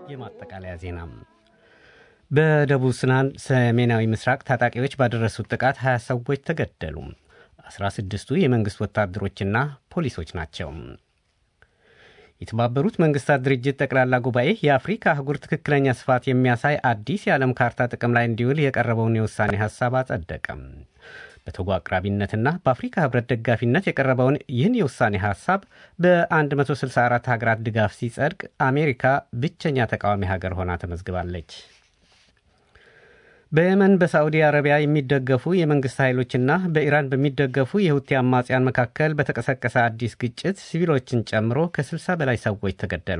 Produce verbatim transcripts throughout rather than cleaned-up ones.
የማጠቃለያ ዜና በደቡብ ሱዳን ሰሜናዊ ምስራቅ ታጣቂዎች ባደረሱት ጥቃት ሃያ ሰዎች ተገደሉ። አስራ ስድስቱ የመንግስት ወታደሮችና ፖሊሶች ናቸው። የተባበሩት መንግስታት ድርጅት ጠቅላላ ጉባኤ የአፍሪካ አህጉር ትክክለኛ ስፋት የሚያሳይ አዲስ የዓለም ካርታ ጥቅም ላይ እንዲውል የቀረበውን የውሳኔ ሐሳብ አጸደቀም። በቶጎ አቅራቢነትና በአፍሪካ ህብረት ደጋፊነት የቀረበውን ይህን የውሳኔ ሐሳብ በ164 ሀገራት ድጋፍ ሲጸድቅ አሜሪካ ብቸኛ ተቃዋሚ ሀገር ሆና ተመዝግባለች። በየመን በሳዑዲ አረቢያ የሚደገፉ የመንግስት ኃይሎችና በኢራን በሚደገፉ የሁቲ አማጽያን መካከል በተቀሰቀሰ አዲስ ግጭት ሲቪሎችን ጨምሮ ከ60 በላይ ሰዎች ተገደሉ።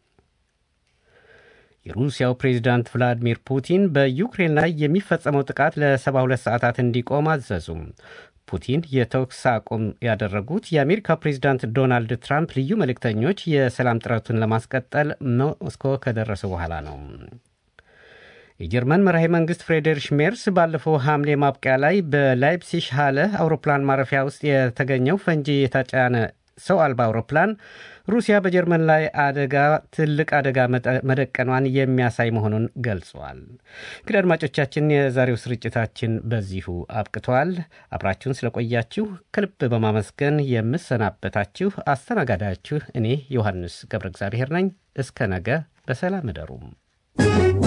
የሩሲያው ፕሬዝዳንት ቭላዲሚር ፑቲን በዩክሬን ላይ የሚፈጸመው ጥቃት ለ72 ሰዓታት እንዲቆም አዘዙ። ፑቲን የተኩስ አቁም ያደረጉት የአሜሪካ ፕሬዝዳንት ዶናልድ ትራምፕ ልዩ መልእክተኞች የሰላም ጥረቱን ለማስቀጠል ሞስኮ ከደረሱ በኋላ ነው። የጀርመን መራሄ መንግስት ፍሬድሪሽ ሜርስ ባለፈው ሐምሌ ማብቂያ ላይ በላይፕሲሽ ሃለ አውሮፕላን ማረፊያ ውስጥ የተገኘው ፈንጂ የተጫነ ሰው አልባ አውሮፕላን ሩሲያ በጀርመን ላይ አደጋ ትልቅ አደጋ መደቀኗን የሚያሳይ መሆኑን ገልጿል። እንግዲህ አድማጮቻችን የዛሬው ስርጭታችን በዚሁ አብቅቷል። አብራችሁን ስለቆያችሁ ከልብ በማመስገን የምሰናበታችሁ አስተናጋዳችሁ እኔ ዮሐንስ ገብረ እግዚአብሔር ነኝ። እስከ ነገ በሰላም እደሩ።